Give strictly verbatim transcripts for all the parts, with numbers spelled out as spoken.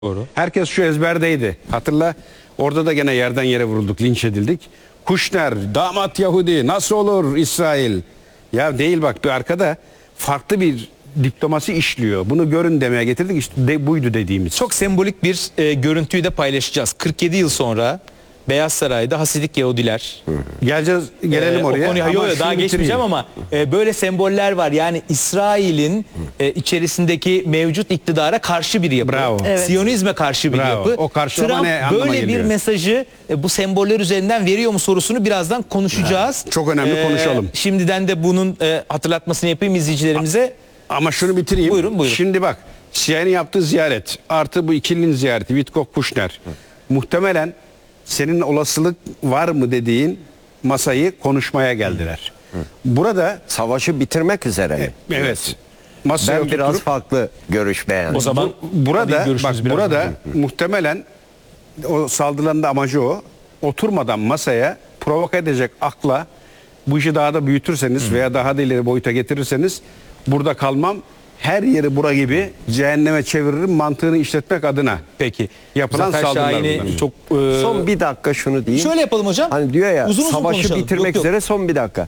Doğru. Herkes şu ezberdeydi. Hatırla, orada da gene yerden yere vurulduk, linç edildik. Kuşner, damat Yahudi, nasıl olur İsrail? Ya değil, bak bir arkada farklı bir diplomasi işliyor. Bunu görün demeye getirdik, işte de, buydu dediğimiz. Çok sembolik bir e, görüntüyü de paylaşacağız. kırk yedi yıl sonra Beyaz Saray'da Hasidik Yahudiler. Geleceğiz, gelelim Ee, oraya. O konuya, Ama yo, yo, şunu daha bitireyim. geçmeyeceğim ama e, böyle semboller var. Yani İsrail'in e, içerisindeki mevcut iktidara karşı bir yapı. Bravo. Evet. Siyonizme karşı bir Bravo. yapı. O karşılama Trump ne anlama böyle bir geliyor? mesajı e, bu semboller üzerinden veriyor mu sorusunu birazdan konuşacağız. Çok önemli, konuşalım. Şimdiden de bunun e, hatırlatmasını yapayım izleyicilerimize. Ama şunu bitireyim. Buyurun, buyurun. Şimdi bak, C I A'nin yaptığı ziyaret artı bu ikilinin ziyareti, Witkoff Kuşner. Muhtemelen senin olasılık var mı dediğin masayı konuşmaya geldiler. Burada Savaşı bitirmek üzere mi? evet. Masaya Ben biraz oturtup- farklı görüş beğendim. O zaman Bu- burada hadi görüşürüz bak biraz. burada muhtemelen o saldırıların da amacı o. Oturmadan masaya provoke edecek akla bu işi daha da büyütürseniz veya daha da ileri boyuta getirirseniz burada kalmam, her yeri bura gibi cehenneme çeviririm mantığını işletmek adına. Peki. Yapılan Zafer saldırılar Şahin'i bunlar. çok e, Son bir dakika şunu diyeyim. şöyle yapalım hocam. Hani diyor ya Uzun uzun savaşı konuşalım. bitirmek Yok, yok. üzere son bir dakika.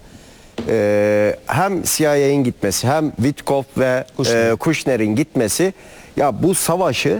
Ee, hem C I A'nin gitmesi hem Witkoff ve Kushner. e, Kushner'in gitmesi, ya bu savaşı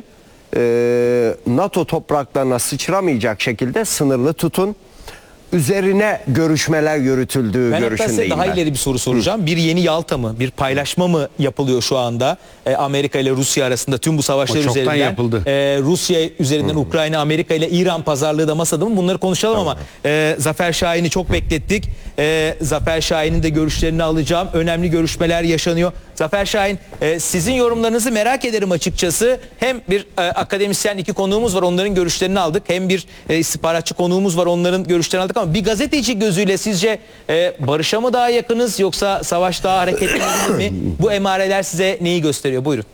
e, NATO topraklarına sıçramayacak şekilde sınırlı tutun. Üzerine görüşmeler yürütüldüğü Ben hatta size görüşündeyim daha ben. ileri bir soru soracağım. Bir yeni Yalta mı, bir paylaşma mı yapılıyor şu anda e, Amerika ile Rusya arasında tüm bu savaşlar O çoktan üzerinden? yapıldı. E, Rusya üzerinden Ukrayna, Amerika ile İran pazarlığı da masada mı? Bunları konuşalım ama e, Zafer Şahin'i çok beklettik. E, Zafer Şahin'in de görüşlerini alacağım. Önemli görüşmeler yaşanıyor. Zafer Şahin, e, sizin yorumlarınızı merak ederim açıkçası. Hem bir e, akademisyen, iki konuğumuz var, onların görüşlerini aldık. Hem bir e, istihbaratçı konuğumuz var, onların görüşlerini aldık. Ama bir gazeteci gözüyle sizce e, barışa mı daha yakınız yoksa savaş daha hareketli mi? Bu emareler size neyi gösteriyor? Buyurun.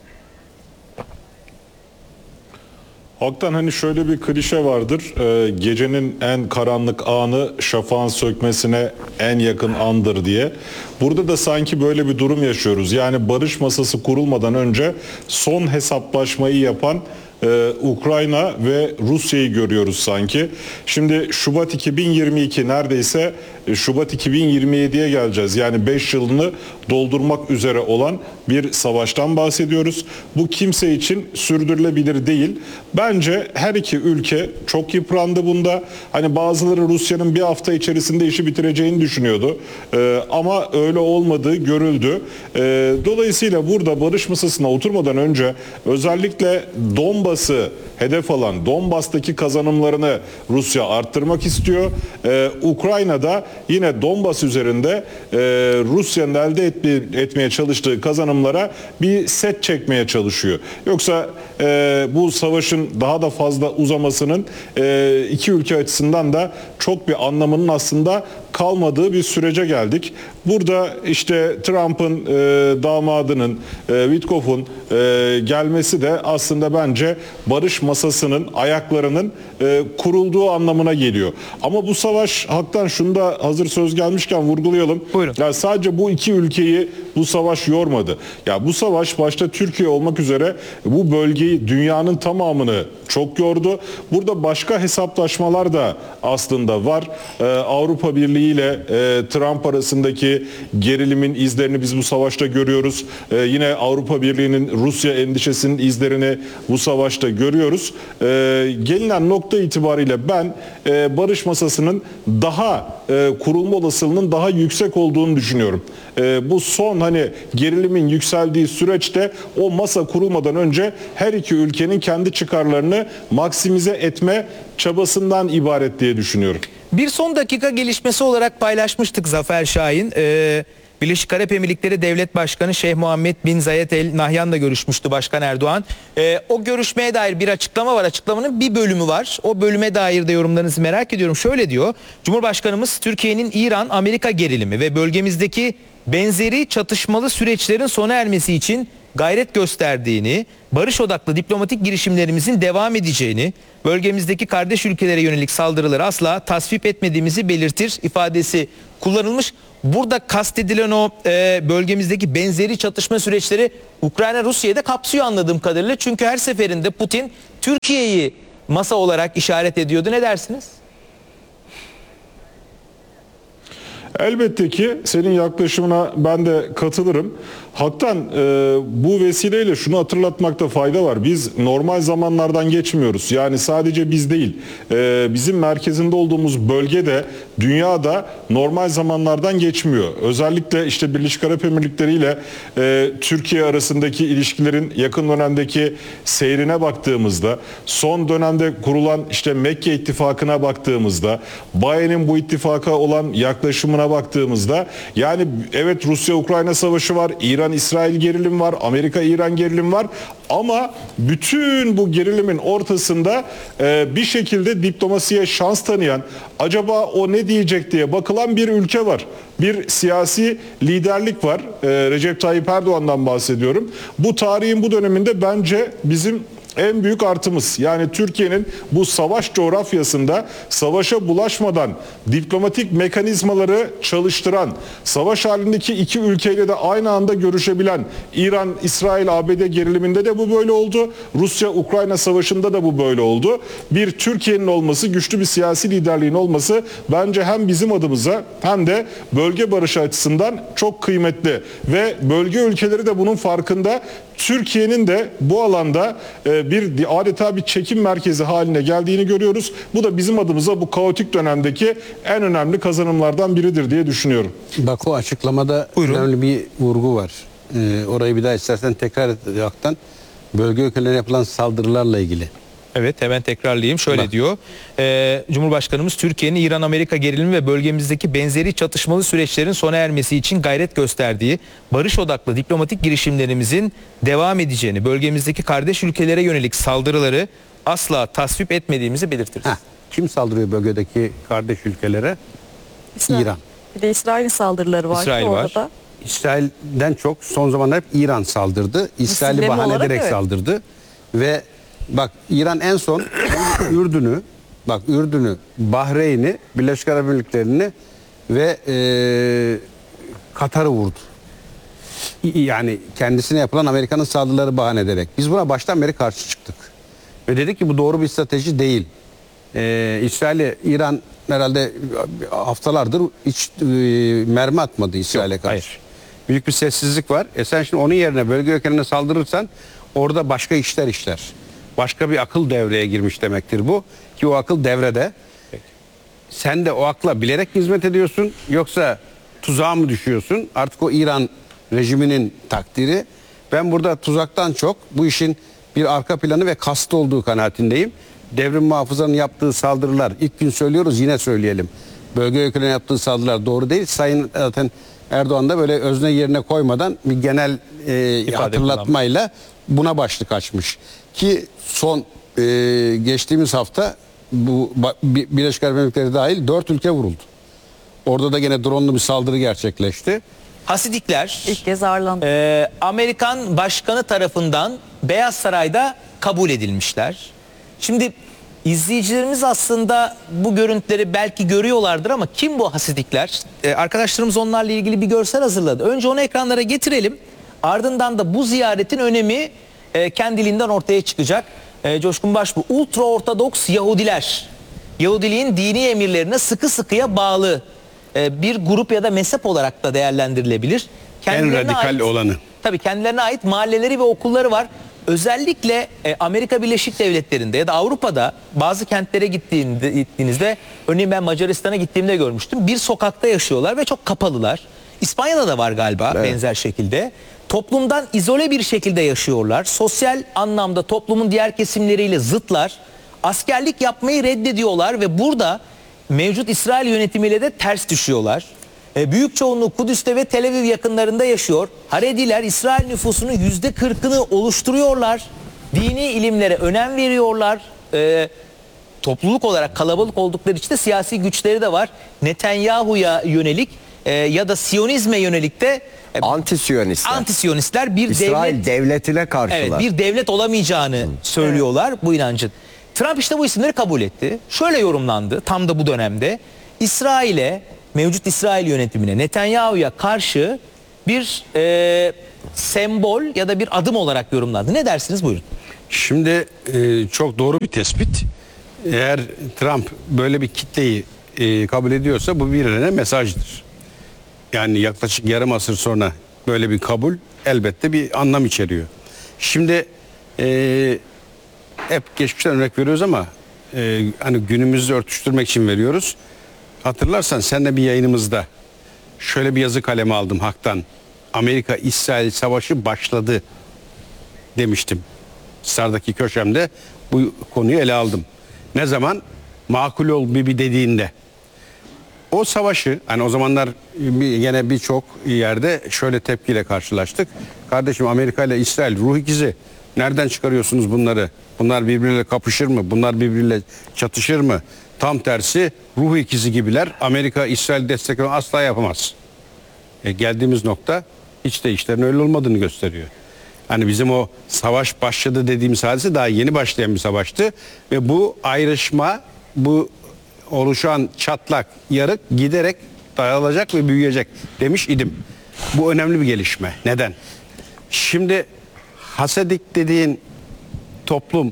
Hakikaten hani şöyle bir klişe vardır. Ee, gecenin en karanlık anı şafağın sökmesine en yakın andır diye. Burada da sanki böyle bir durum yaşıyoruz. Yani barış masası kurulmadan önce son hesaplaşmayı yapan Ee, Ukrayna ve Rusya'yı görüyoruz sanki. Şimdi Şubat iki bin yirmi iki neredeyse e, Şubat iki bin yirmi yediye geleceğiz. Yani beş yılını doldurmak üzere olan bir savaştan bahsediyoruz. Bu kimse için sürdürülebilir değil. Bence her iki ülke çok yıprandı bunda. Hani bazıları Rusya'nın bir hafta içerisinde işi bitireceğini düşünüyordu. Ee, ama öyle olmadığı görüldü. Ee, dolayısıyla burada barış masasına oturmadan önce özellikle Donbas'ı hedef alan, Donbas'taki kazanımlarını Rusya arttırmak istiyor. Ee, Ukrayna'da yine Donbas üzerinde e, Rusya'nın elde etme, etmeye çalıştığı kazanımlara bir set çekmeye çalışıyor. Yoksa e, bu savaşın daha da fazla uzamasının e, iki ülke açısından da çok bir anlamının aslında kalmadığı bir sürece geldik. Burada işte Trump'ın e, damadının, e, Witkoff'un e, gelmesi de aslında bence barış masasının ayaklarının e, kurulduğu anlamına geliyor. Ama bu savaş, hakikaten şunu da hazır söz gelmişken vurgulayalım. Buyurun. Ya sadece bu iki ülkeyi bu savaş yormadı. Ya bu savaş başta Türkiye olmak üzere bu bölgeyi, dünyanın tamamını çok yordu. Burada başka hesaplaşmalar da aslında var. Ee, Avrupa Birliği ile e, Trump arasındaki gerilimin izlerini biz bu savaşta görüyoruz. Ee, yine Avrupa Birliği'nin Rusya endişesinin izlerini bu savaşta görüyoruz. Ee, gelinen nokta itibariyle ben e, barış masasının daha e, kurulma olasılığının daha yüksek olduğunu düşünüyorum. E, bu son hani gerilimin yükseldiği süreçte o masa kurulmadan önce her iki ülkenin kendi çıkarlarını maksimize etme çabasından ibaret diye düşünüyorum. Bir son dakika gelişmesi olarak paylaşmıştık Zafer Şahin. Ee, Birleşik Arap Emirlikleri Devlet Başkanı Şeyh Muhammed bin Zayed El Nahyan'la görüşmüştü Başkan Erdoğan. Ee, o görüşmeye dair bir açıklama var. Açıklamanın bir bölümü var. O bölüme dair de yorumlarınızı merak ediyorum. Şöyle diyor. Cumhurbaşkanımız Türkiye'nin İran-Amerika gerilimi ve bölgemizdeki benzeri çatışmalı süreçlerin sona ermesi için gayret gösterdiğini, barış odaklı diplomatik girişimlerimizin devam edeceğini, bölgemizdeki kardeş ülkelere yönelik saldırıları asla tasvip etmediğimizi belirtir ifadesi kullanılmış. Burada kastedilen o e, bölgemizdeki benzeri çatışma süreçleri Ukrayna Rusya'yı da kapsıyor anladığım kadarıyla. Çünkü her seferinde Putin Türkiye'yi masa olarak işaret ediyordu. Ne dersiniz? Elbette ki senin yaklaşımına ben de katılırım. Haktan e, bu vesileyle şunu hatırlatmakta fayda var. Biz normal zamanlardan geçmiyoruz. Yani sadece biz değil, e, bizim merkezinde olduğumuz bölgede, dünyada normal zamanlardan geçmiyor. Özellikle işte Birleşik Arap Emirlikleri ile e, Türkiye arasındaki ilişkilerin yakın dönemdeki seyrine baktığımızda, son dönemde kurulan işte Mekke ittifakına baktığımızda, Biden'in bu ittifaka olan yaklaşımına baktığımızda, yani evet Rusya-Ukrayna savaşı var, İran-İsrail gerilim var, Amerika-İran gerilim var ama bütün bu gerilimin ortasında e, bir şekilde diplomasiye şans tanıyan, acaba o ne diyecek diye bakılan bir ülke var. Bir siyasi liderlik var. E, Recep Tayyip Erdoğan'dan bahsediyorum. Bu tarihin bu döneminde bence bizim en büyük artımız, yani Türkiye'nin bu savaş coğrafyasında savaşa bulaşmadan diplomatik mekanizmaları çalıştıran, savaş halindeki iki ülkeyle de aynı anda görüşebilen, İran, İsrail, A B D geriliminde de bu böyle oldu. Rusya-Ukrayna savaşında da bu böyle oldu. Bir Türkiye'nin olması, güçlü bir siyasi liderliğin olması bence hem bizim adımıza hem de bölge barışı açısından çok kıymetli ve bölge ülkeleri de bunun farkında. Türkiye'nin de bu alanda bir adeta bir çekim merkezi haline geldiğini görüyoruz. Bu da bizim adımıza bu kaotik dönemdeki en önemli kazanımlardan biridir diye düşünüyorum. Bak, o açıklamada Buyurun. önemli bir vurgu var. Ee, orayı bir daha istersen tekrar et. Haktan, bölge ülkelerine yapılan saldırılarla ilgili. Evet, hemen tekrarlayayım. Şöyle Bak. diyor. E, Cumhurbaşkanımız Türkiye'nin İran-Amerika gerilimi ve bölgemizdeki benzeri çatışmalı süreçlerin sona ermesi için gayret gösterdiği barış odaklı diplomatik girişimlerimizin devam edeceğini, bölgemizdeki kardeş ülkelere yönelik saldırıları asla tasvip etmediğimizi belirtiriz. Heh, kim saldırıyor bölgedeki kardeş ülkelere? İsrail. İran. Bir de İsrail'in saldırıları var. İsrail var. Orada. İsrail'den çok son zamanlarda hep İran saldırdı. İsrail'i Misilleme bahane olarak ederek evet. saldırdı. Ve bak, İran en son Ürdün'ü, bak Ürdün'ü, Bahreyn'i, Birleşik Arap Emirlikleri'ni ve e, Katar'ı vurdu. İ- Yani kendisine yapılan Amerika'nın saldırıları bahane ederek. Biz buna baştan beri karşı çıktık. Ve dedik ki bu doğru bir strateji değil. Ee, İsrail'e İran herhalde haftalardır hiç e, mermi atmadı İsrail'e karşı. hayır. Büyük bir sessizlik var. E sen şimdi onun yerine bölge ülkelerine saldırırsan orada başka işler işler. Başka bir akıl devreye girmiş demektir bu. Ki o akıl devrede. Sen de o akla bilerek hizmet ediyorsun, yoksa tuzağa mı düşüyorsun? Artık o İran rejiminin takdiri. Ben burada tuzaktan çok bu işin bir arka planı ve kastı olduğu kanaatindeyim. Devrim muhafızanın yaptığı saldırılar, ilk gün söylüyoruz, yine söyleyelim. Bölge ülkelerine yaptığı saldırılar doğru değil. Sayın zaten Erdoğan da böyle özne yerine koymadan bir genel e, hatırlatmayla buna başlık açmış. Ki son e, geçtiğimiz hafta bu ba- Bi- Birleşik Arap Emirlikleri dahil dört ülke vuruldu. Orada da gene dronlu bir saldırı gerçekleşti. Hasidikler İlk kez ağırlandı. e, Amerikan başkanı tarafından Beyaz Saray'da kabul edilmişler. Şimdi izleyicilerimiz aslında bu görüntüleri belki görüyorlardır ama kim bu hasidikler? E, arkadaşlarımız onlarla ilgili bir görsel hazırladı. Önce onu ekranlara getirelim. Ardından da bu ziyaretin önemi e, kendiliğinden ortaya çıkacak. E, Coşkun Başbuğ, ultra ortodoks Yahudiler, Yahudiliğin dini emirlerine sıkı sıkıya bağlı e, bir grup ya da mezhep olarak da değerlendirilebilir. Kendilerine radikal ait- olanı. Tabii kendilerine ait mahalleleri ve okulları var. Özellikle e, Amerika Birleşik Devletleri'nde ya da Avrupa'da bazı kentlere gittiğinde, gittiğinizde, örneğin ben Macaristan'a gittiğimde görmüştüm. Bir sokakta yaşıyorlar ve çok kapalılar. İspanya'da da var galiba benzer şekilde. Toplumdan izole bir şekilde yaşıyorlar. Sosyal anlamda toplumun diğer kesimleriyle zıtlar. Askerlik yapmayı reddediyorlar ve burada mevcut İsrail yönetimiyle de ters düşüyorlar. E, büyük çoğunluğu Kudüs'te ve Tel Aviv yakınlarında yaşıyor. Harediler İsrail nüfusunun yüzde kırkını oluşturuyorlar. Dini ilimlere önem veriyorlar. E, topluluk olarak kalabalık oldukları için de siyasi güçleri de var. Netanyahu'ya yönelik e, ya da Siyonizme yönelik de e, Anti-Siyonistler. anti-Siyonistler bir İsrail devlet devletine karşılar. Evet, bir devlet olamayacağını söylüyorlar bu inancın. Trump işte bu isimleri kabul etti. Şöyle yorumlandı tam da bu dönemde. İsrail'e, mevcut İsrail yönetimine, Netanyahu'ya karşı bir e, sembol ya da bir adım olarak yorumlandı. Ne dersiniz? Buyurun. Şimdi e, çok doğru bir tespit. Eğer Trump böyle bir kitleyi e, kabul ediyorsa bu birine mesajdır. Yani yaklaşık yarım asır sonra böyle bir kabul elbette bir anlam içeriyor. Şimdi e, hep geçmişten örnek veriyoruz ama e, hani günümüzü örtüştürmek için veriyoruz. Hatırlarsan seninle bir yayınımızda şöyle bir yazı kalemi aldım Hak'tan. Amerika-İsrail savaşı başladı demiştim. Sardaki köşemde bu konuyu ele aldım. Ne zaman? Makul ol Bibi dediğinde. O savaşı hani o zamanlar bir, gene birçok yerde şöyle tepkiyle karşılaştık. Kardeşim Amerika ile İsrail ruh ikizi. Nereden çıkarıyorsunuz bunları? Bunlar birbiriyle kapışır mı? Bunlar birbiriyle çatışır mı? Tam tersi ruh ikizi gibiler. Amerika İsrail desteklemeyi asla yapamaz. E, geldiğimiz nokta hiç de işlerin öyle olmadığını gösteriyor. Hani bizim o savaş başladı dediğimiz hadise daha yeni başlayan bir savaştı. Ve bu ayrışma, bu oluşan çatlak, yarık giderek dağılacak ve büyüyecek demiş idim. Bu önemli bir gelişme. Neden? Şimdi Hasedik dediğin toplum,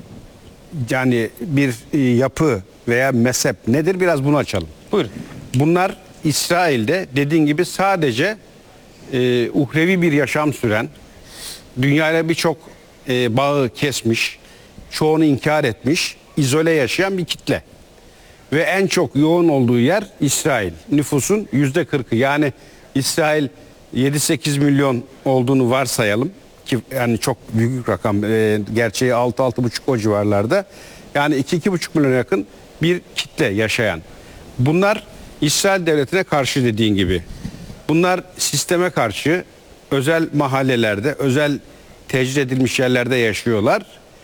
yani bir e, yapı veya mezhep nedir? Biraz bunu açalım. Buyurun. Bunlar İsrail'de dediğin gibi sadece e, uhrevi bir yaşam süren, dünyayla birçok e, bağı kesmiş, çoğunu inkar etmiş, izole yaşayan bir kitle. Ve en çok yoğun olduğu yer İsrail. Nüfusun yüzde kırkı, yani İsrail yedi sekiz milyon olduğunu varsayalım ki yani çok büyük rakam, e, gerçeği altı altı buçuk o civarlarda. Yani iki iki buçuk milyona yakın bir kitle yaşayan. Bunlar İsrail devletine karşı dediğin gibi. Bunlar sisteme karşı özel mahallelerde, özel tecrit edilmiş yerlerde yaşıyorlar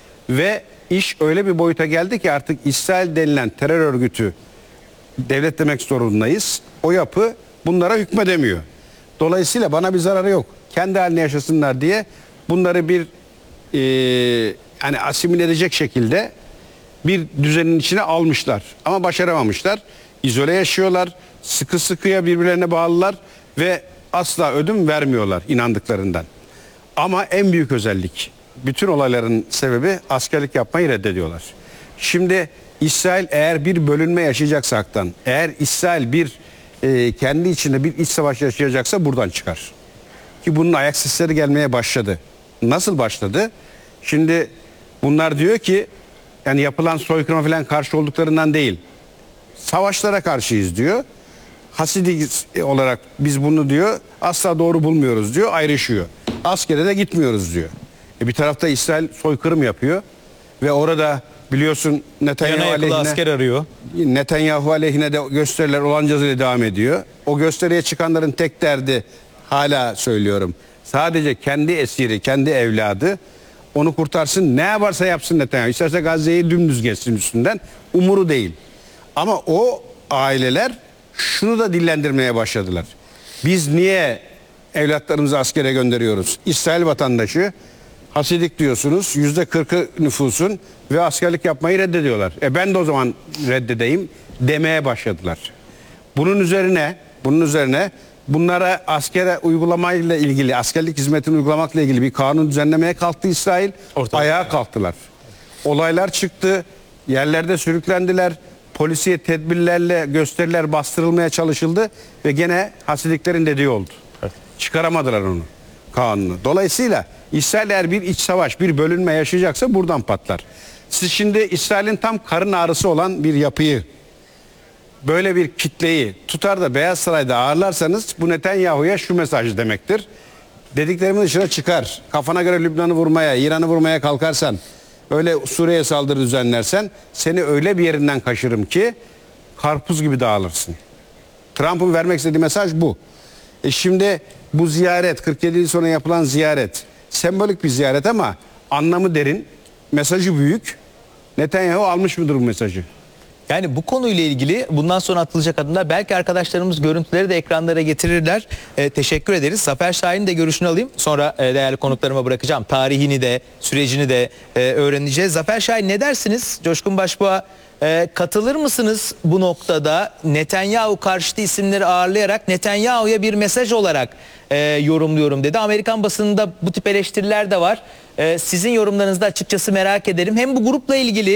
ve iş öyle bir boyuta geldi ki artık İsrail denilen terör örgütü devlet demek zorundayız. O yapı bunlara hükmedemiyor. Dolayısıyla bana bir zararı yok. Kendi haline yaşasınlar diye bunları bir e, yani asimile edecek şekilde bir düzenin içine almışlar. Ama başaramamışlar. İzole yaşıyorlar. Sıkı sıkıya birbirlerine bağlılar ve asla ödün vermiyorlar inandıklarından. Ama en büyük özellik, bütün olayların sebebi askerlik yapmayı reddediyorlar. Şimdi İsrail eğer bir bölünme yaşayacaksa haktan, eğer İsrail bir e, kendi içinde bir iç savaş yaşayacaksa buradan çıkar. Ki bunun ayak sesleri gelmeye başladı. Nasıl başladı? Şimdi bunlar diyor ki yani yapılan soykırıma falan karşı olduklarından değil, savaşlara karşıyız diyor. Hasidik olarak biz bunu diyor asla doğru bulmuyoruz diyor, ayrışıyor. Askere de gitmiyoruz diyor. E bir tarafta İsrail soykırım yapıyor ve orada biliyorsun Netanyahu Yana yakılı aleyhine, asker arıyor. Netanyahu aleyhine de gösteriler olan ile devam ediyor. O gösteriye çıkanların tek derdi, hala söylüyorum, sadece kendi esiri, kendi evladı, onu kurtarsın, ne yaparsa yapsın Netanyahu. İsterse Gazze'yi dümdüz geçsin üstünden, umuru değil. Ama o aileler şunu da dillendirmeye başladılar. Biz niye evlatlarımızı askere gönderiyoruz? İsrail vatandaşı, Hasidik diyorsunuz, yüzde kırkı nüfusun ve askerlik yapmayı reddediyorlar. E ben de o zaman reddedeyim demeye başladılar. Bunun üzerine, bunun üzerine bunlara askere uygulamayla ilgili, askerlik hizmetini uygulamakla ilgili bir kanun düzenlemeye kalktı İsrail. Ortalık. Ayağa kalktılar. Olaylar çıktı, yerlerde sürüklendiler. Polisiye tedbirlerle gösteriler bastırılmaya çalışıldı ve gene Hasidiklerin dediği oldu. Evet. Çıkaramadılar onu, kanunu. Dolayısıyla İsrail eğer bir iç savaş, bir bölünme yaşayacaksa buradan patlar. Siz şimdi İsrail'in tam karın ağrısı olan bir yapıyı, böyle bir kitleyi tutar da Beyaz Saray'da ağırlarsanız bu Netanyahu'ya şu mesaj demektir. Dediklerimin dışına çıkar. Kafana göre Lübnan'ı vurmaya, İran'ı vurmaya kalkarsan, öyle Suriye'ye saldırı düzenlersen seni öyle bir yerinden kaşırım ki karpuz gibi dağılırsın. Trump'ın vermek istediği mesaj bu. E şimdi bu ziyaret, kırk yedi yıl sonra yapılan ziyaret sembolik bir ziyaret ama anlamı derin, mesajı büyük. Netanyahu almış mıdır bu mesajı? Yani bu konuyla ilgili bundan sonra atılacak adımlar, belki arkadaşlarımız görüntüleri de ekranlara getirirler. Ee, teşekkür ederiz. Zafer Şahin'in de görüşünü alayım. Sonra e, değerli konuklarıma bırakacağım. Tarihini de, sürecini de e, öğreneceğiz. Zafer Şahin, ne dersiniz? Coşkun Başbuğ'a e, katılır mısınız bu noktada? Netanyahu karşıtı isimleri ağırlayarak Netanyahu'ya bir mesaj olarak e, yorumluyorum dedi. Amerikan basınında bu tip eleştiriler de var. Ee, sizin yorumlarınızı da açıkçası merak ederim. Hem bu grupla ilgili